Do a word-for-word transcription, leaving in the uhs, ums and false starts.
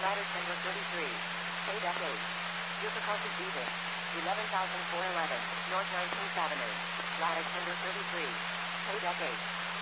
Ladder Tender thirty-three. Pay decade. Difficulty Beavis. eleven thousand four hundred eleven. North nineteenth Avenue. Ladder Tender thirty-three. Pay decade.